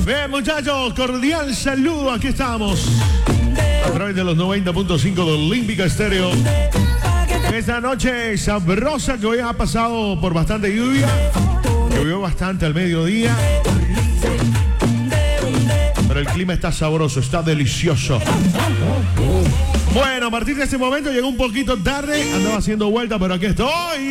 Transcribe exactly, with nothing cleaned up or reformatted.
Bien, muchachos, cordial saludo. Aquí estamos a través de los noventa punto cinco de Olímpica Estéreo. Esta noche sabrosa que hoy ha pasado por bastante lluvia. Llovió bastante al mediodía. Pero el clima está sabroso, está delicioso. Bueno, a partir de este momento llegó un poquito tarde. Andaba haciendo vuelta, pero aquí estoy.